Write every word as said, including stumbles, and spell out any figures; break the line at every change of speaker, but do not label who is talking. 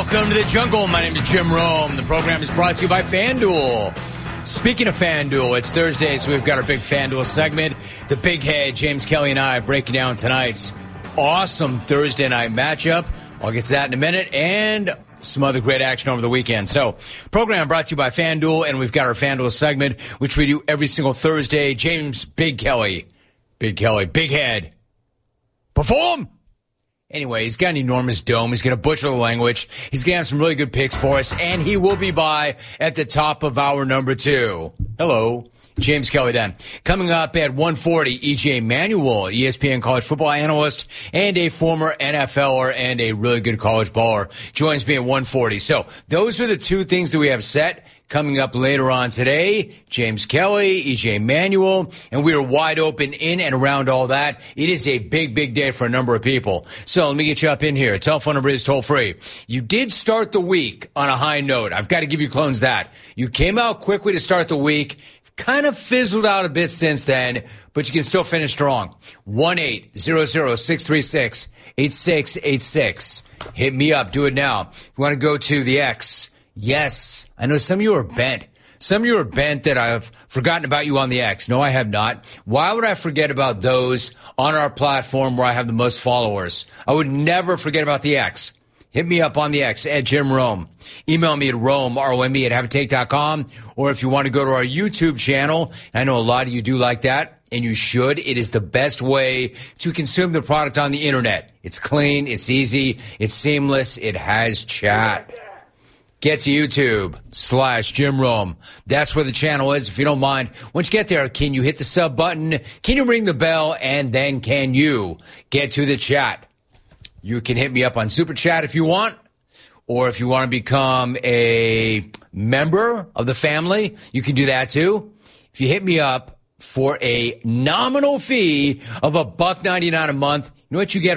Welcome to the jungle. My name is Jim Rome. The program is brought to you by FanDuel. Speaking of FanDuel, it's Thursday, so we've got our big FanDuel segment. The big head, James Kelly, and I are breaking down tonight's awesome Thursday night matchup. I'll get to that in a minute, and some other great action over the weekend. So, program brought to you by FanDuel, and we've got our FanDuel segment, which we do every single Thursday. James Big Kelly, Big Kelly, Big Head, perform! Anyway, he's got an enormous dome. He's going to butcher the language. He's going to have some really good picks for us, and he will be by at the top of hour number two. Hello, James Kelly then. Coming up at one forty, E J Manuel, E S P N college football analyst and a former N F L er and a really good college baller, joins me at one forty. So those are the two things that we have set. Coming up later on today, James Kelly, E J Manuel, and we are wide open in and around all that. It is a big, big day for a number of people. So let me get you up in here. Telephone number is toll free. You did start the week on a high note. I've got to give you clones that. You came out quickly to start the week. Kind of fizzled out a bit since then, but you can still finish strong. one eight hundred, six three six, eight six eight six. Hit me up. Do it now. If you want to go to the X, yes, I know some of you are bent. Some of you are bent that I've forgotten about you on the X. No, I have not. Why would I forget about those on our platform where I have the most followers? I would never forget about the X. Hit me up on the X at Jim Rome. Email me at Rome, R O M E, at habitate dot com. Or if you want to go to our YouTube channel, I know a lot of you do like that, and you should. It is the best way to consume the product on the internet. It's clean, it's easy, it's seamless, it has chat. Get to YouTube slash Jim Rome. That's where the channel is. If you don't mind, once you get there, can you hit the sub button? Can you ring the bell? And then can you get to the chat? You can hit me up on Super Chat if you want, or if you want to become a member of the family, you can do that too. If you hit me up for a nominal fee of a buck ninety-nine a month, you know what you get